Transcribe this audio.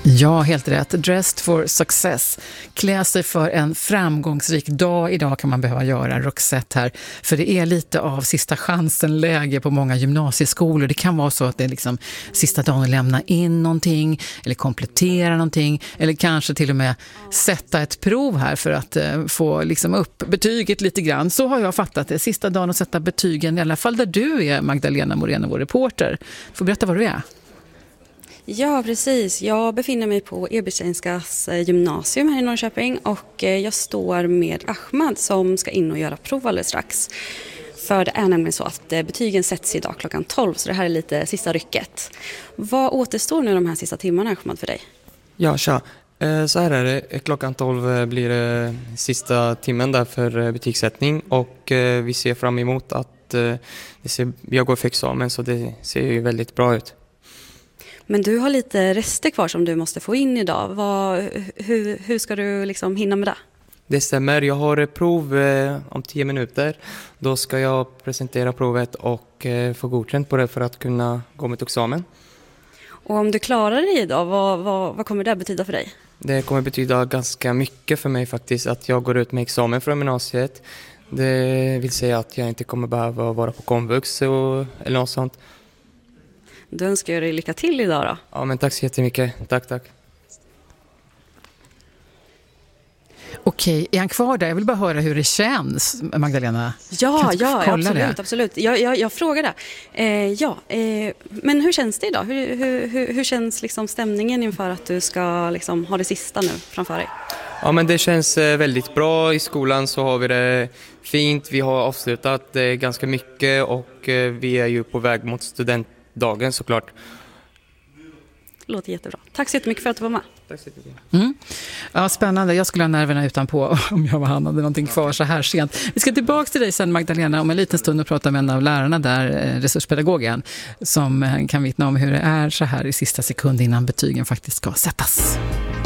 Ja, helt rätt. Dressed for success. Klä sig för en framgångsrik dag. Idag kan man behöva göra Roxette här. För det är lite av sista chansen-läge på många gymnasieskolor. Det kan vara så att det är liksom sista dagen att lämna in någonting eller komplettera någonting. Eller kanske till och med sätta ett prov här för att få liksom upp betyget lite grann. Så har jag fattat det. Sista dagen att sätta betygen, i alla fall där du är, Magdalena Moreno, vår reporter. Får berätta vad du är. Ja, precis. Jag befinner mig på Ebersteinskas gymnasium här i Norrköping och jag står med Ahmad som ska in och göra prov alldeles strax. För det är nämligen så att betygen sätts idag klockan 12, så det här är lite sista rycket. Vad återstår nu de här sista timmarna, Ahmad, för dig? Ja, tja. Så här är det. Klockan 12 blir det sista timmen där för betygssättning och vi ser fram emot att jag går för examen, så det ser ju väldigt bra ut. Men du har lite rester kvar som du måste få in idag. Hur ska du liksom hinna med det? Det stämmer. Jag har prov om 10 minuter. Då ska jag presentera provet och få godkänt på det för att kunna gå med examen. Och om du klarar dig idag, vad kommer det betyda för dig? Det kommer betyda ganska mycket för mig faktiskt att jag går ut med examen från gymnasiet. Det vill säga att jag inte kommer behöva vara på komvux eller något sånt. Då önskar jag dig lycka till idag då. Ja, men tack så jättemycket. Tack. Okej, är han kvar där? Jag vill bara höra hur det känns, Magdalena. Ja, absolut. Jag frågar det. Men hur känns det idag? Hur känns liksom stämningen inför att du ska liksom ha det sista nu framför dig? Ja, men det känns väldigt bra. I skolan så har vi det fint. Vi har avslutat ganska mycket och vi är ju på väg mot studentdagen såklart. Det låter jättebra. Tack så jättemycket för att du var med. Tack så jättemycket. Ja, spännande. Jag skulle ha nerverna utanpå om jag hade någonting kvar så här sent. Vi ska tillbaka till dig sen, Magdalena, om en liten stund och prata med en av lärarna där, resurspedagogen, som kan vittna om hur det är så här i sista sekund innan betygen faktiskt ska sättas.